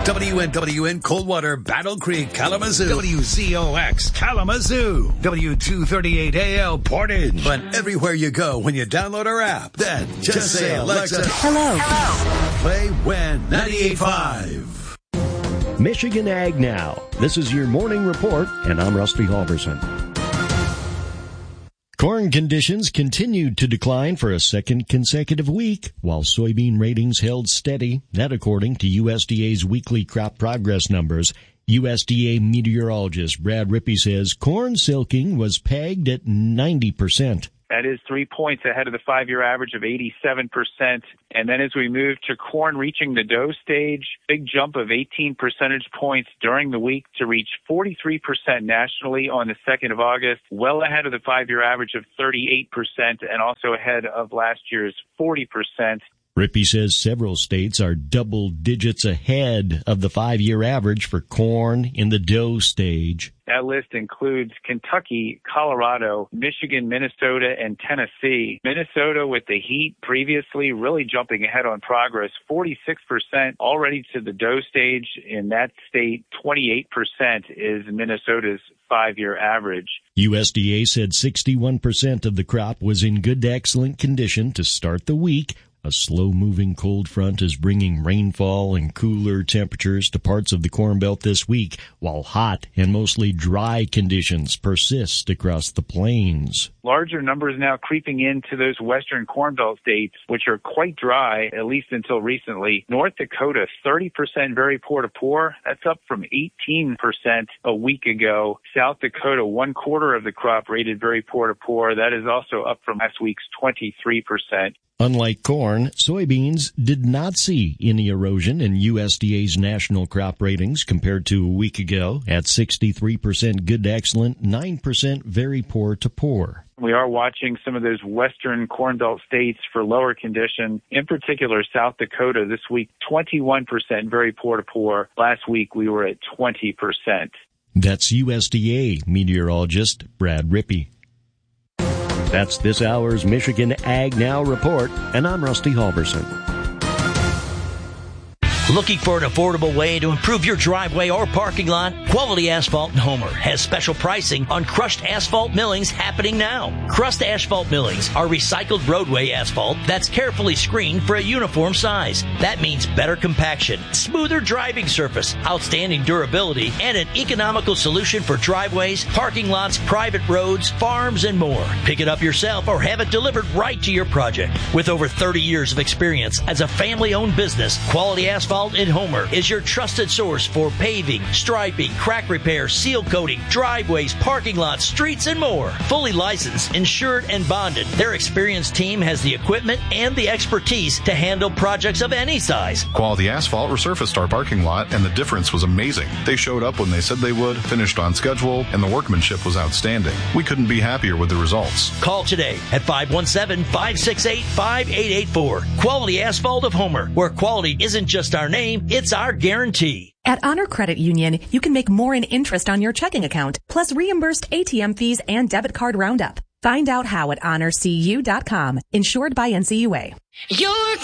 WNWN Coldwater, Battle Creek, Kalamazoo. WZOX, Kalamazoo. W238AL, Portage. But everywhere you go when you download our app, then just say, Alexa, hello. Play WIN 98.5. Michigan Ag Now. This is your morning report, and I'm Rusty Halverson. Corn conditions continued to decline for a second consecutive week, while soybean ratings held steady. That according to USDA's weekly crop progress numbers. USDA meteorologist Brad Rippey says corn silking was pegged at 90%. That is 3 points ahead of the 5-year average of 87%. And then as we move to corn reaching the dough stage, big jump of 18 percentage points during the week to reach 43% nationally on the 2nd of August, well ahead of the 5-year average of 38% and also ahead of last year's 40%. Rippey says several states are double digits ahead of the 5-year average for corn in the dough stage. That list includes Kentucky, Colorado, Michigan, Minnesota, and Tennessee. Minnesota with the heat previously really jumping ahead on progress, 46% already to the dough stage. In that state, 28% is Minnesota's 5-year average. USDA said 61% of the crop was in good to excellent condition to start the week. A slow-moving cold front is bringing rainfall and cooler temperatures to parts of the Corn Belt this week, while hot and mostly dry conditions persist across the plains. Larger numbers now creeping into those western Corn Belt states, which are quite dry, at least until recently. North Dakota, 30% very poor to poor. That's up from 18% a week ago. South Dakota, 1/4 of the crop rated very poor to poor. That is also up from last week's 23%. Unlike corn, soybeans did not see any erosion in USDA's national crop ratings compared to a week ago at 63% good to excellent, 9% very poor to poor. We are watching some of those western Corn Belt states for lower condition, in particular South Dakota this week, 21% very poor to poor. Last week we were at 20%. That's USDA meteorologist Brad Rippey. That's this hour's Michigan Ag Now report, and I'm Rusty Halverson. Looking for an affordable way to improve your driveway or parking lot? Quality Asphalt in Homer has special pricing on crushed asphalt millings happening now. Crushed asphalt millings are recycled roadway asphalt that's carefully screened for a uniform size. That means better compaction, smoother driving surface, outstanding durability, and an economical solution for driveways, parking lots, private roads, farms, and more. Pick it up yourself or have it delivered right to your project. With over 30 years of experience as a family-owned business, Quality Asphalt in Homer is your trusted source for paving, striping, crack repair, seal coating, driveways, parking lots, streets, and more. Fully licensed, insured, and bonded, their experienced team has the equipment and the expertise to handle projects of any size. Quality Asphalt resurfaced our parking lot, and the difference was amazing. They showed up when they said they would, finished on schedule, and the workmanship was outstanding. We couldn't be happier with the results. Call today at 517-568-5884. Quality Asphalt of Homer, where quality isn't just our name, it's our guarantee. At Honor Credit Union, you can make more in interest on your checking account, plus reimbursed ATM fees and debit card roundup. Find out how at honorcu.com. Insured by NCUA. Your